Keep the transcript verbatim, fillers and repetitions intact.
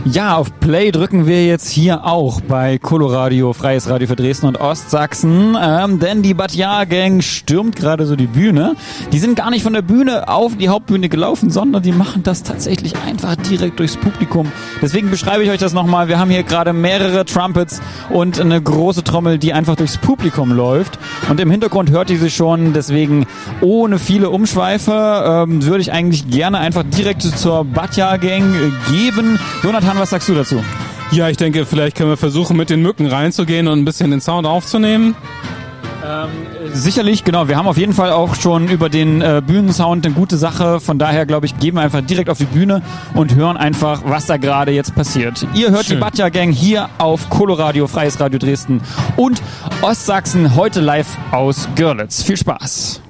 Ja, auf Play drücken wir jetzt hier auch bei Coloradio, Freies Radio für Dresden und Ostsachsen, ähm, denn die Batja-Gang stürmt gerade so die Bühne. Die sind gar nicht von der Bühne auf die Hauptbühne gelaufen, sondern die machen das tatsächlich einfach direkt durchs Publikum. Deswegen beschreibe ich euch das nochmal. Wir haben hier gerade mehrere Trumpets und eine große Trommel, die einfach durchs Publikum läuft. Und im Hintergrund hört ihr sie schon, deswegen ohne viele Umschweife ähm, würde ich eigentlich gerne einfach direkt zur Batja-Gang äh, geben. Jonathan, was sagst du dazu? Ja, ich denke, vielleicht können wir versuchen, mit den Mücken reinzugehen und ein bisschen den Sound aufzunehmen. Ähm, sicherlich, genau. Wir haben auf jeden Fall auch schon über den äh, Bühnensound eine gute Sache. Von daher, glaube ich, gehen wir einfach direkt auf die Bühne und hören einfach, was da gerade jetzt passiert. Ihr hört Schön. Die Batja-Gang hier auf Coloradio, Freies Radio Dresden und Ostsachsen, heute live aus Görlitz. Viel Spaß!